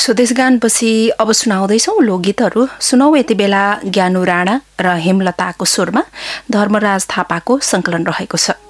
स्वदेश गानपछि अब सुनाउँदैछौँ लोकगीतहरू। सुनौ यति बेला ज्ञानु राणा र हेमलताको स्वरमा धर्मराज थापाको संकलन रहेको छ।